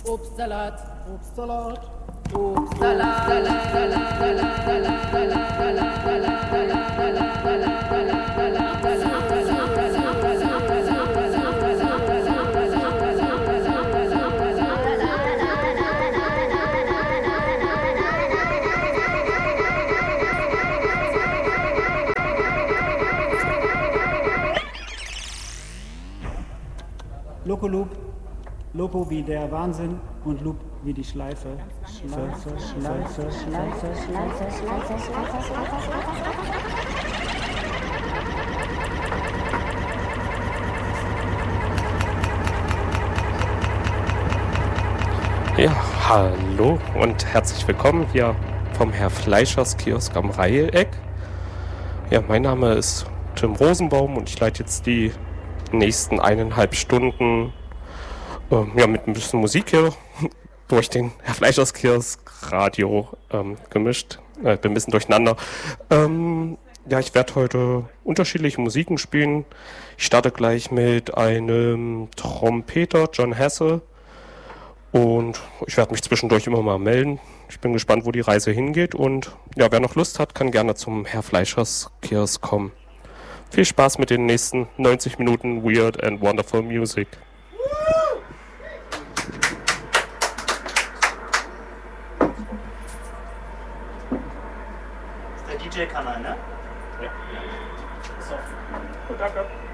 Obstsalat, Obstsalat, Obstsalat, Loco Loop, Loco wie der Wahnsinn und Loop wie die Schleife. Schleife, Schleife, Schleife, Schleife, Schleife, Schleife, Ja, hallo und herzlich willkommen hier vom Herr Fleischers Kiosk am Reiheck. Ja, mein Name ist Tim Rosenbaum und ich leite jetzt die nächsten 1,5 Stunden mit ein bisschen Musik hier durch den Herr Fleischers Kiosk Radio gemischt. Bin ein bisschen durcheinander. Ich werde heute unterschiedliche Musiken spielen. Ich starte gleich mit einem Trompeter, John Hassel. Und ich werde mich zwischendurch immer mal melden. Ich bin gespannt, wo die Reise hingeht. Und ja, wer noch Lust hat, kann gerne zum Herr Fleischers Kiosk kommen. Viel Spaß mit den nächsten 90 Minuten Weird and Wonderful Music. Das ist der DJ-Kanal, ne? Ja. So. Gut, danke.